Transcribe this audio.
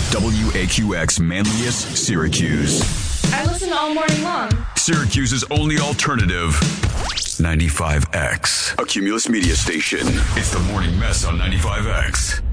WAQX Manlius, Syracuse. I listen all morning long. Syracuse's only alternative. 95X. A Cumulus media station. It's the Morning Mess on 95X.